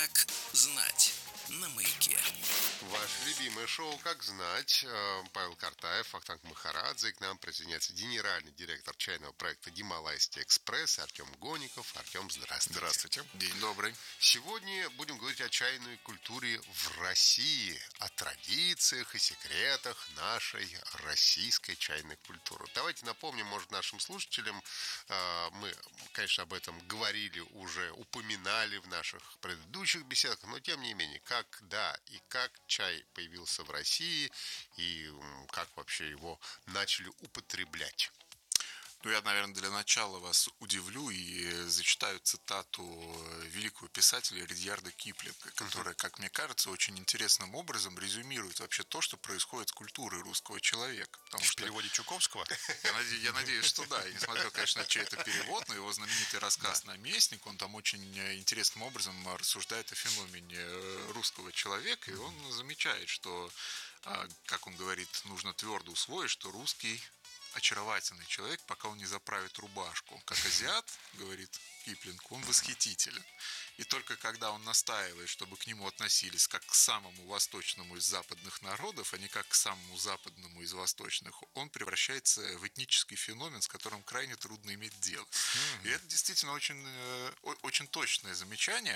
Как знать на Маяке. Ваше любимое шоу «Как знать». Павел Картаев, Вахтанг Махарадзе. И к нам присоединяется генеральный директор чайного проекта «Гималайский экспресс» Артем Гоников. Артем, здравствуйте. Здравствуйте. День добрый. Сегодня будем говорить о чайной культуре в России, о традициях и секретах нашей российской чайной культуры. Давайте напомним, может, нашим слушателям, мы, конечно, об этом говорили уже, упоминали в наших предыдущих беседах, но тем не менее, когда и как чай появился в России и как вообще его начали употреблять. Ну, я, наверное, для начала вас удивлю и зачитаю цитату великого писателя Ридьярда Киплинга, которая, как мне кажется, очень интересным образом резюмирует вообще то, что происходит с культурой русского человека. В переводе Чуковского? Я надеюсь, что да. Я не смотрел, конечно, чей это перевод, но его знаменитый рассказ «Наместник», он там очень интересным образом рассуждает о феномене русского человека, и он замечает, что, как он говорит, нужно твердо усвоить, что русский очаровательный человек, пока он не заправит рубашку. Как азиат, говорит Киплинг, он восхитителен. И только когда он настаивает, чтобы к нему относились как к самому восточному из западных народов, а не как к самому западному из восточных, он превращается в этнический феномен, с которым крайне трудно иметь дело. И это действительно очень точное замечание.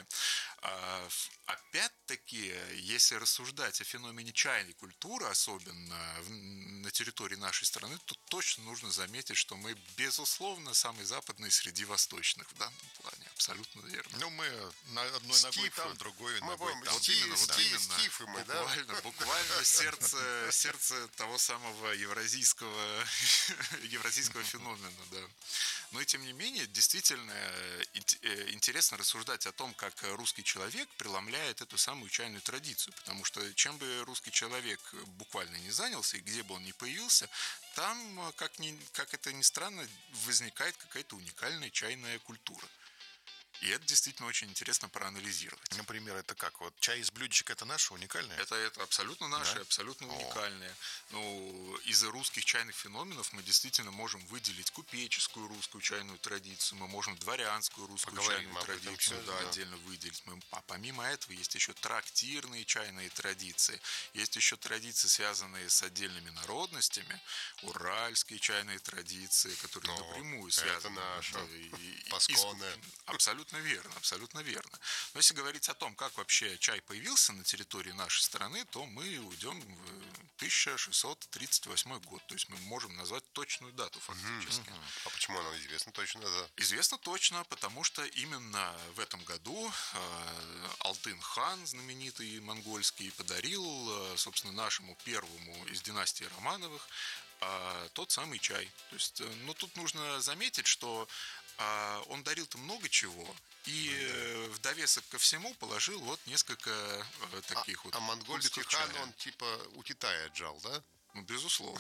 Опять-таки, если рассуждать о феномене чайной культуры, особенно на территории нашей страны, то точно нужно заметить, что мы, безусловно, самый западный среди восточных в данном плане. Абсолютно верно. Ну, мы на одной ногой там, другой ногой там. Вот именно. Скифы мы, Буквально сердце того самого евразийского феномена, да. Но и тем не менее, действительно интересно рассуждать о том, как русский человек преломляет эту самую чайную традицию, потому что чем бы русский человек буквально не занялся и где бы он ни появился, там, как это ни странно, возникает какая-то уникальная чайная культура. И это действительно очень интересно проанализировать. Например, это как? Вот чай из блюдечек — это наше уникальное? Это абсолютно наше, да? абсолютно уникальное. Ну, из русских чайных феноменов мы действительно можем выделить купеческую русскую чайную традицию, мы можем дворянскую русскую чайную традицию отдельно выделить. Помимо этого есть еще трактирные чайные традиции, есть еще традиции, связанные с отдельными народностями, уральские чайные традиции, которые напрямую связаны. Это наша пасконная. Абсолютно верно. Но если говорить о том, как вообще чай появился на территории нашей страны, то мы уйдем в 1638 год. То есть мы можем назвать точную дату фактически. А почему она известна точно? Да? Известно точно, потому что именно в этом году Алтын-хан, знаменитый монгольский, подарил, собственно, нашему первому из династии Романовых тот самый чай. То есть, но тут нужно заметить, что он дарил-то много чего, и в довесок ко всему положил вот несколько таких вот. А монгольский хан, он типа у Китая отжал, да? Ну, безусловно.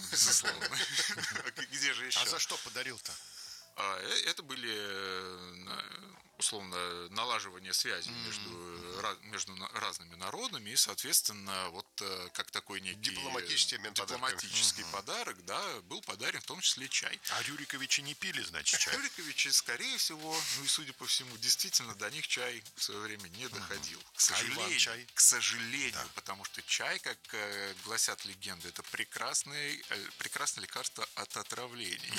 Где же еще? А за что подарил-то? Это были, условно, налаживание связей между разными народами и, соответственно, вот как такой некий дипломатический подарок, да, был подарен в том числе чай. А Рюриковичи не пили, значит, чай? Рюриковичи, скорее всего, ну и, судя по всему, действительно до них чай в свое время не доходил. К сожалению, потому что чай, как гласят легенды, это прекрасное лекарство от отравлений.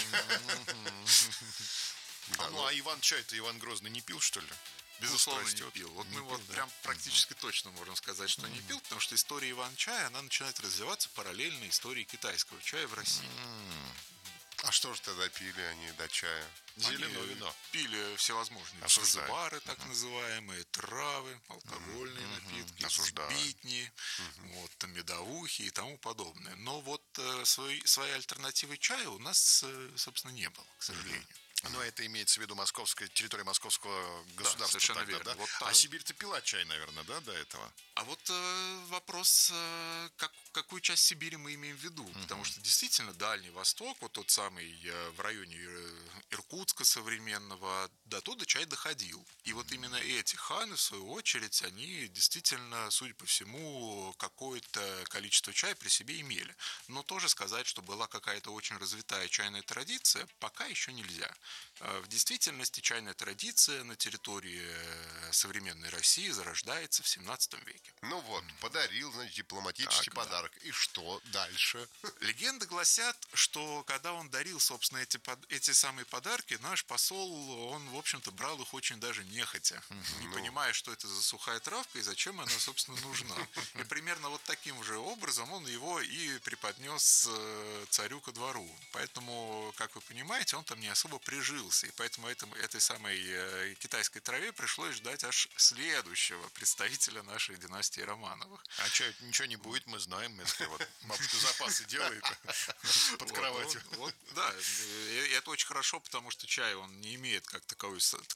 А Иван чай-то Иван Грозный не пил, что ли? Безусловно, не пил. Вот мы вот прям практически точно можем сказать, что не пил, потому что история Иван-чая, она начинает развиваться параллельно истории китайского чая в России. А что же тогда пили они до чая? Зеленое вино. Пили всевозможные бары, так называемые, травы, алкогольные напитки, сбитни, вот, медовухи и тому подобное. Но вот своей альтернативы чаю у нас, собственно, не было, к сожалению. Но это имеется в виду территория московского государства. Да, совершенно тогда, верно. Да? Вот а Сибирь-то пила чай, наверное, да, до этого? А вот вопрос, какую часть Сибири мы имеем в виду? Потому что действительно Дальний Восток, вот тот самый в районе Иркутска современного, до туда чай доходил. И вот именно эти ханы, в свою очередь, они действительно, судя по всему, какое-то количество чая при себе имели. Но тоже сказать, что была какая-то очень развитая чайная традиция, пока еще нельзя. В действительности чайная традиция на территории современной России зарождается в 17 веке. Ну вот, подарил, значит, дипломатический Так, да. подарок. И что дальше? Легенды гласят, что когда он дарил, собственно, эти самые подарки, наш посол, он, в общем-то, брал их очень даже нехотя, не понимая, что это за сухая травка и зачем она, собственно, нужна. И примерно вот таким же образом он его и преподнес царю ко двору. Поэтому, как вы понимаете, он там не особо прижился. И поэтому этой самой китайской траве пришлось ждать аж следующего представителя нашей династии Романовых. А что, ничего не будет, мы знаем, если вот бабушка запасы делает под кроватью. Да, это очень хорошо, потому что чай, он не имеет как